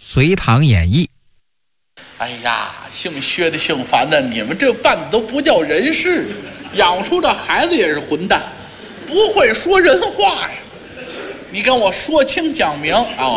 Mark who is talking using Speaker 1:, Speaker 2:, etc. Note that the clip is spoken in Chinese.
Speaker 1: 隋唐演义》。
Speaker 2: 哎呀，姓薛的姓樊的，你们这办的都不叫人事，养出的孩子也是混蛋，不会说人话呀！你跟我说清讲明啊！